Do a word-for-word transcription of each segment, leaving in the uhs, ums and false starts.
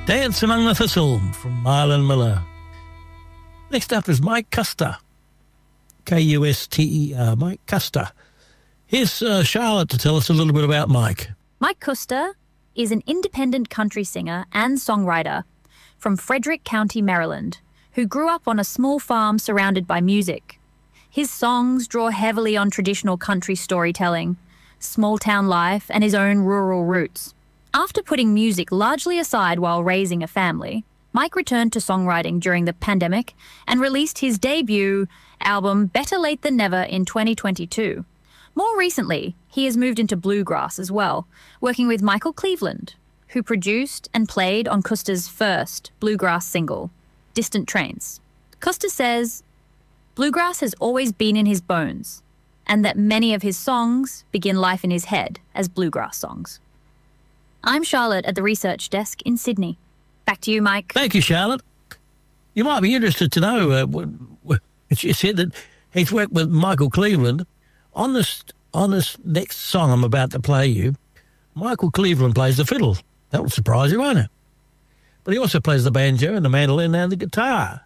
Dance Among the Thistle from Marlon Miller. Next up is Mike Custer. K U S T E R, Mike Custer. Here's uh, Charlotte to tell us a little bit about Mike. Mike Custer is an independent country singer and songwriter from Frederick County, Maryland, who grew up on a small farm surrounded by music. His songs draw heavily on traditional country storytelling, small-town life, and his own rural roots. After putting music largely aside while raising a family, Mike returned to songwriting during the pandemic and released his debut album Better Late Than Never in twenty twenty-two. More recently, he has moved into bluegrass as well, working with Michael Cleveland, who produced and played on Custer's first bluegrass single, Distant Trains. Custer says, "Bluegrass has always been in his bones, and that many of his songs begin life in his head as bluegrass songs." I'm Charlotte at the research desk in Sydney. Back to you, Mike. Thank you, Charlotte. You might be interested to know, uh, w- w- she said that he's worked with Michael Cleveland. On this, on this next song I'm about to play you, Michael Cleveland plays the fiddle. That will surprise you, won't it? But he also plays the banjo and the mandolin and the guitar.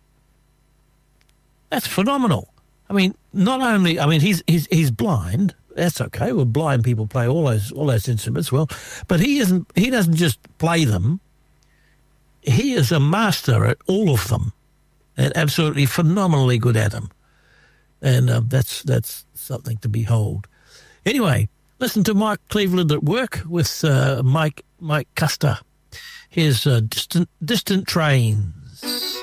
That's phenomenal. I mean, not only, I mean, he's he's he's blind. That's okay. Well, blind people play all those all those instruments well, but he isn't. He doesn't just play them. He is a master at all of them, and absolutely phenomenally good at them. And uh, that's that's something to behold. Anyway, listen to Mike Cleveland at work with uh, Mike Mike Custer. Here's uh, distant distant trains.